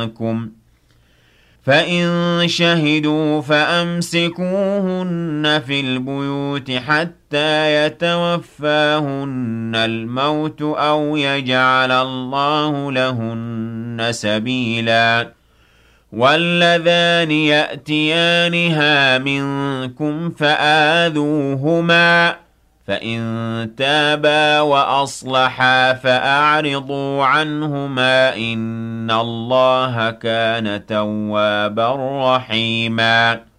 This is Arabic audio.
منكم فإن شهدوا فأمسكوهن في البيوت حتى يتوفاهن الموت أو يجعل الله لهن سبيلا واللذان يأتيانها منكم فآذوهما فإن تابا وأصلحا فأعرضوا عنهما إن الله كان توابا رحيما